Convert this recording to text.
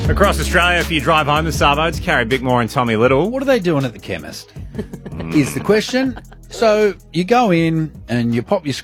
Across Australia, if you drive home this Savo, it's Carrie Bickmore and Tommy Little. What are they doing at the chemist? Is the question. So you go in and you pop your